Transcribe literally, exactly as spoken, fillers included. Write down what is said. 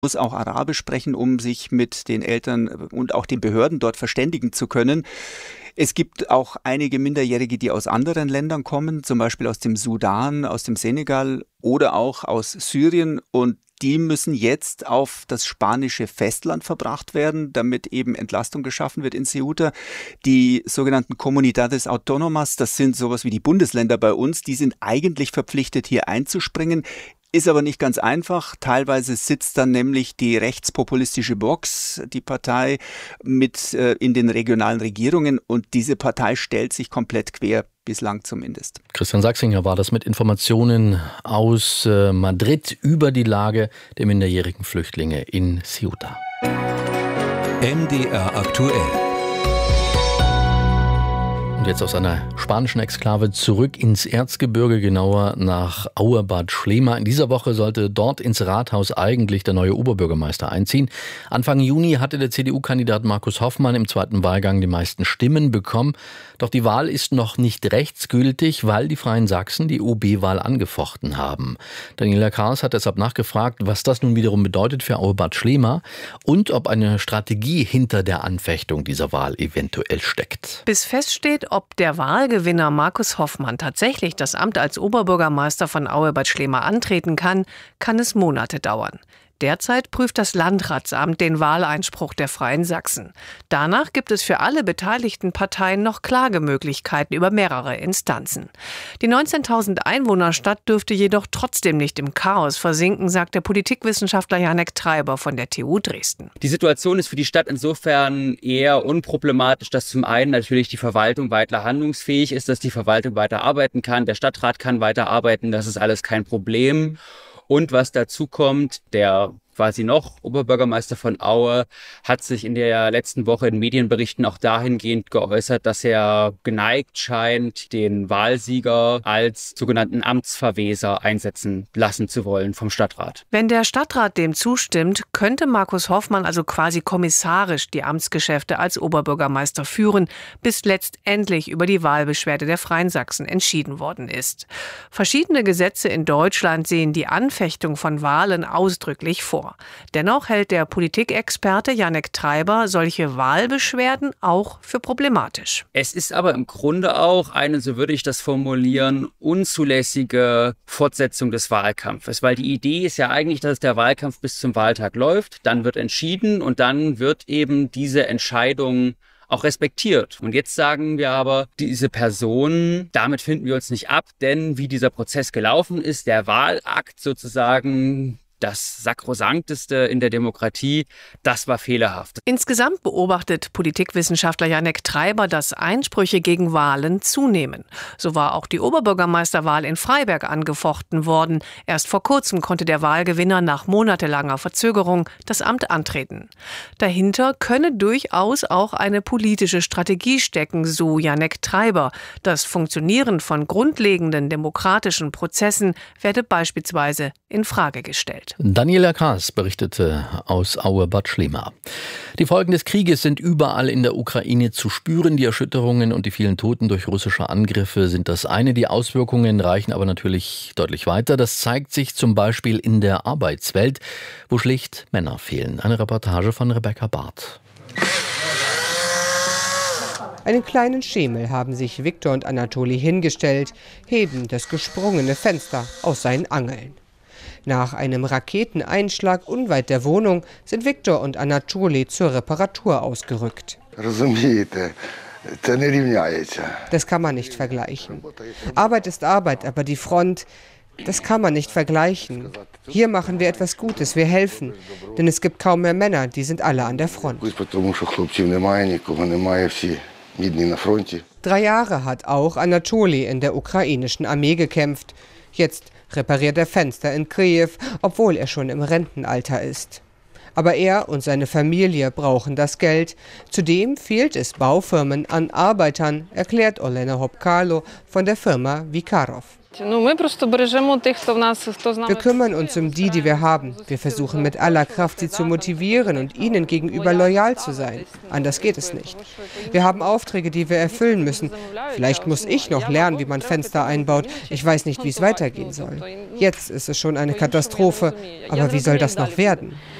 muss auch Arabisch sprechen, um sich mit den Eltern und auch den Behörden dort verständigen zu können. Es gibt auch einige Minderjährige, die aus anderen Ländern kommen, zum Beispiel aus dem Sudan, aus dem Senegal oder auch aus Syrien, und die müssen jetzt auf das spanische Festland verbracht werden, damit eben Entlastung geschaffen wird in Ceuta. Die sogenannten Comunidades Autónomas, das sind sowas wie die Bundesländer bei uns, die sind eigentlich verpflichtet, hier einzuspringen. Ist aber nicht ganz einfach. Teilweise sitzt dann nämlich die rechtspopulistische Vox, die Partei, mit äh, in den regionalen Regierungen, und diese Partei stellt sich komplett quer, bislang zumindest. Christian Sachsinger war das mit Informationen aus äh, Madrid über die Lage der minderjährigen Flüchtlinge in Ceuta. M D R aktuell. Und jetzt aus einer spanischen Exklave zurück ins Erzgebirge, genauer nach Auerbad Schlema. In dieser Woche sollte dort ins Rathaus eigentlich der neue Oberbürgermeister einziehen. Anfang Juni hatte der C D U-Kandidat Markus Hoffmann im zweiten Wahlgang die meisten Stimmen bekommen. Doch die Wahl ist noch nicht rechtsgültig, weil die Freien Sachsen die O B-Wahl angefochten haben. Daniela Kars hat deshalb nachgefragt, was das nun wiederum bedeutet für Auerbad Schlema und ob eine Strategie hinter der Anfechtung dieser Wahl eventuell steckt. Bis feststeht, ob der Wahlgewinner Markus Hoffmann tatsächlich das Amt als Oberbürgermeister von Auerbad Schlema antreten kann, kann es Monate dauern. Derzeit prüft das Landratsamt den Wahleinspruch der Freien Sachsen. Danach gibt es für alle beteiligten Parteien noch Klagemöglichkeiten über mehrere Instanzen. Die neunzehntausend Einwohnerstadt dürfte jedoch trotzdem nicht im Chaos versinken, sagt der Politikwissenschaftler Janek Treiber von der T U Dresden. Die Situation ist für die Stadt insofern eher unproblematisch, dass zum einen natürlich die Verwaltung weiter handlungsfähig ist, dass die Verwaltung weiter arbeiten kann, der Stadtrat kann weiter arbeiten, das ist alles kein Problem. Und was dazu kommt, der quasi noch Oberbürgermeister von Aue hat sich in der letzten Woche in Medienberichten auch dahingehend geäußert, dass er geneigt scheint, den Wahlsieger als sogenannten Amtsverweser einsetzen lassen zu wollen vom Stadtrat. Wenn der Stadtrat dem zustimmt, könnte Markus Hoffmann also quasi kommissarisch die Amtsgeschäfte als Oberbürgermeister führen, bis letztendlich über die Wahlbeschwerde der Freien Sachsen entschieden worden ist. Verschiedene Gesetze in Deutschland sehen die Anfechtung von Wahlen ausdrücklich vor. Dennoch hält der Politikexperte Janek Treiber solche Wahlbeschwerden auch für problematisch. Es ist aber im Grunde auch eine, so würde ich das formulieren, unzulässige Fortsetzung des Wahlkampfes. Weil die Idee ist ja eigentlich, dass der Wahlkampf bis zum Wahltag läuft, dann wird entschieden und dann wird eben diese Entscheidung auch respektiert. Und jetzt sagen wir aber, diese Person, damit finden wir uns nicht ab, denn wie dieser Prozess gelaufen ist, der Wahlakt sozusagen, das Sakrosankteste in der Demokratie, das war fehlerhaft. Insgesamt beobachtet Politikwissenschaftler Janek Treiber, dass Einsprüche gegen Wahlen zunehmen. So war auch die Oberbürgermeisterwahl in Freiberg angefochten worden. Erst vor kurzem konnte der Wahlgewinner nach monatelanger Verzögerung das Amt antreten. Dahinter könne durchaus auch eine politische Strategie stecken, so Janek Treiber. Das Funktionieren von grundlegenden demokratischen Prozessen werde beispielsweise in Frage gestellt. Daniela Kars berichtete aus Auerbad Schlema. Die Folgen des Krieges sind überall in der Ukraine zu spüren. Die Erschütterungen und die vielen Toten durch russische Angriffe sind das eine. Die Auswirkungen reichen aber natürlich deutlich weiter. Das zeigt sich zum Beispiel in der Arbeitswelt, wo schlicht Männer fehlen. Eine Reportage von Rebecca Barth. Einen kleinen Schemel haben sich Viktor und Anatoli hingestellt, heben das gesprungene Fenster aus seinen Angeln. Nach einem Raketeneinschlag unweit der Wohnung sind Viktor und Anatoli zur Reparatur ausgerückt. Das kann man nicht vergleichen. Arbeit ist Arbeit, aber die Front, das kann man nicht vergleichen. Hier machen wir etwas Gutes, wir helfen, denn es gibt kaum mehr Männer, die sind alle an der Front. Drei Jahre hat auch Anatoli in der ukrainischen Armee gekämpft. Jetzt repariert er Fenster in Kiew, obwohl er schon im Rentenalter ist. Aber er und seine Familie brauchen das Geld. Zudem fehlt es Baufirmen an Arbeitern, erklärt Olena Hopkalo von der Firma Vikarov. Wir kümmern uns um die, die wir haben. Wir versuchen mit aller Kraft, sie zu motivieren und ihnen gegenüber loyal zu sein. Anders geht es nicht. Wir haben Aufträge, die wir erfüllen müssen. Vielleicht muss ich noch lernen, wie man Fenster einbaut. Ich weiß nicht, wie es weitergehen soll. Jetzt ist es schon eine Katastrophe. Aber wie soll das noch werden?